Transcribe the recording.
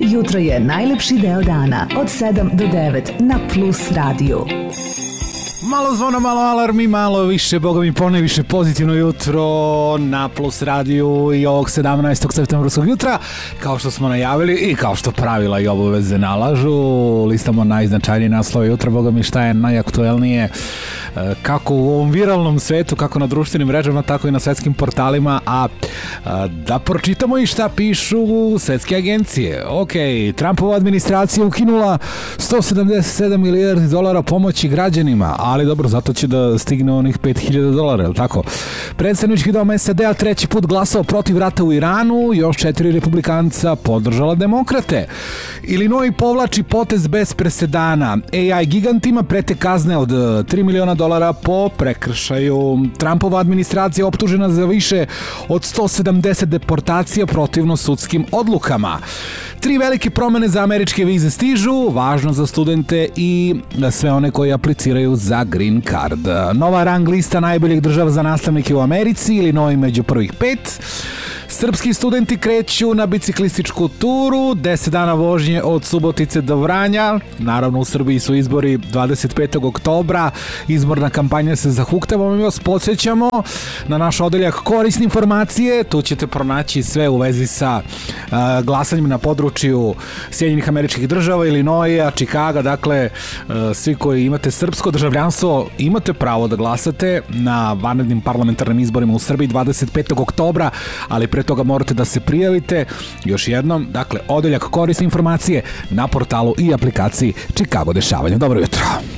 Jutro je najlepši deo dana od 7 do 9 na Plus radiju. Malo zvona, malo alarmi, malo više, boga mi poneviše pozitivno jutro na Plus radiju i ovog 17. septembrskog jutra. Kao što smo najavili i kao što pravila i obaveze nalažu, listamo najznačajnije naslove jutra, boga mi šta je najaktuelnije kako u ovom viralnom svetu, kako na društvenim mrežama, tako i na svetskim portalima, a da pročitamo i šta pišu svetske agencije. Ok, Trumpova administracija ukinula 177 milijardi dolara pomoći građanima, ali dobro, zato će da stigne onih 5000 dolara, je li tako? Predstavnički dom SAD-a treći put glasao protiv rata u Iranu, još 4 republikanca podržala demokrate. Illinois povlači potez bez presedana. AI gigantima prete kazne od 3 miliona dolara po prekršaju. Trumpova administracija optužena za više od 170 deportacija protivno sudskim odlukama. 3 velike promene za američke vize stižu, važno za studente i sve one koji apliciraju za green card. Nova rang lista najboljih država za nastavnike u Americi, Illinois među prvih 5. Srpski studenti kreću na biciklističku turu, 10 dana vožnje od Subotice do Vranja. Naravno, u Srbiji su izbori 25. oktobra. Izborna kampanja se zahuktava. Mi vas podsjećamo na naš odeljak korisne informacije. Tu ćete pronaći sve u vezi sa glasanjem na području Sjedinjenih Američkih Država, Illinoisa, Čikaga. Dakle, svi koji imate srpsko državljanstvo imate pravo da glasate na vanrednim parlamentarnim izborima u Srbiji 25. oktobra, ali pre toga morate da se prijavite. Još jednom, dakle, odeljak korisne informacije na portalu i aplikaciji Chicago dešavanja. Dobro jutro.